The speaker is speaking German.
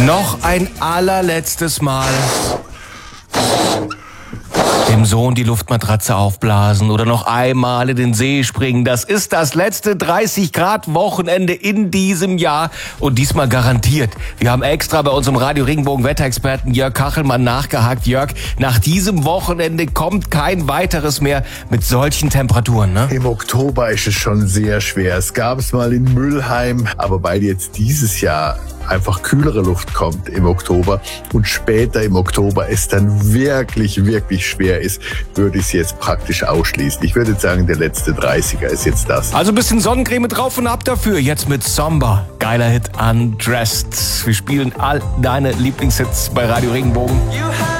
Noch ein allerletztes Mal dem Sohn die Luftmatratze aufblasen oder noch einmal in den See springen. Das ist das letzte 30-Grad-Wochenende in diesem Jahr und diesmal garantiert. Wir haben extra bei unserem Radio Regenbogen Wetterexperten Jörg Kachelmann nachgehakt. Jörg, nach diesem Wochenende kommt kein weiteres mehr mit solchen Temperaturen, ne? Im Oktober ist es schon sehr schwer. Es gab es mal in Mülheim, aber weil jetzt dieses Jahr einfach kühlere Luft kommt im Oktober und später im Oktober es dann wirklich, wirklich schwer ist, würde ich es jetzt praktisch ausschließen. Ich würde sagen, der letzte 30er ist jetzt das. Also ein bisschen Sonnencreme drauf und ab dafür. Jetzt mit Samba. Geiler Hit, Undressed. Wir spielen all deine Lieblingshits bei Radio Regenbogen.